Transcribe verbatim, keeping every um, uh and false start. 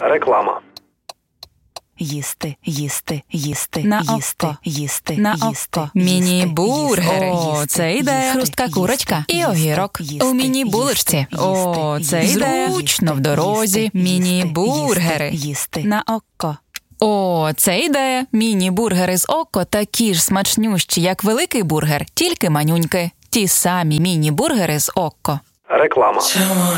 Реклама. Їсти, їсти, їсти, На їсти, око. їсти, На їсти, око. їсти, Міні-бургери. їсти, О, їсти, це ідея. їсти, Хрустка їсти, курочка і їсти, огірок. їсти, У міні-булочці. їсти, О, їсти, це їсти, ідея. їсти, Зручно в дорозі. їсти, Міні-бургери. їсти, їсти. На око. О, це ідея. Міні-бургери з око такі ж смачнющі, як великий бургер, тільки манюньки. Ті самі міні-бургери з око. Реклама.